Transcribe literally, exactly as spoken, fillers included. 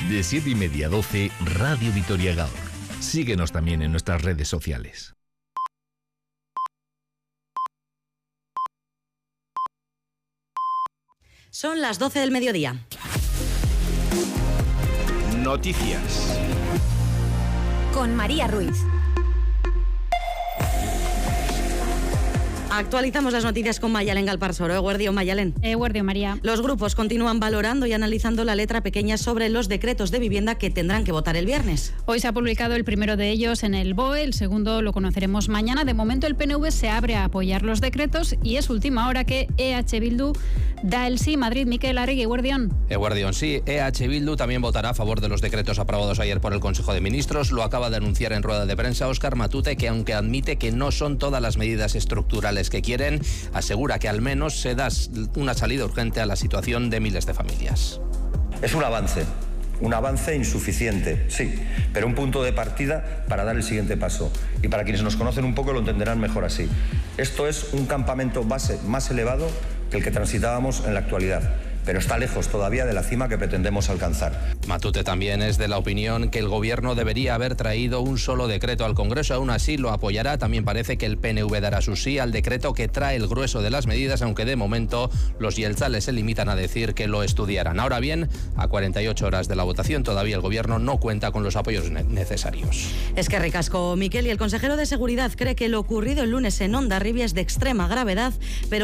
De siete y media a doce, Radio Vitoria Gaur. Síguenos también en nuestras redes sociales. Son las doce del mediodía. Noticias. Con María Ruiz. Actualizamos las noticias con Mayalen Galparsoro. Eguerdio, Mayalen. Eguerdio, María. Los grupos continúan valorando y analizando la letra pequeña sobre los decretos de vivienda que tendrán que votar el viernes. Hoy se ha publicado el primero de ellos en el B O E, el segundo lo conoceremos mañana. De momento el P N V se abre a apoyar los decretos y es última hora que E H Bildu da el sí. Madrid, Miquel Arregui, Eguerdión. Eguerdión, sí. E H Bildu también votará a favor de los decretos aprobados ayer por el Consejo de Ministros. Lo acaba de anunciar en rueda de prensa Óscar Matute, que aunque admite que no son todas las medidas estructurales que quieren, asegura que al menos se da una salida urgente a la situación de miles de familias. Es un avance, un avance insuficiente, sí, pero un punto de partida para dar el siguiente paso. Y para quienes nos conocen un poco lo entenderán mejor así. Esto es un campamento base más elevado que el que transitábamos en la actualidad, pero está lejos todavía de la cima que pretendemos alcanzar. Matute también es de la opinión que el Gobierno debería haber traído un solo decreto al Congreso. Aún así lo apoyará. También parece que el P N V dará su sí al decreto que trae el grueso de las medidas, aunque de momento los yeltzales se limitan a decir que lo estudiarán. Ahora bien, a cuarenta y ocho horas de la votación todavía el Gobierno no cuenta con los apoyos ne- necesarios. Es que ricasco, Miquel, y el consejero de Seguridad cree que lo ocurrido el lunes en Hondarribia es de extrema gravedad, pero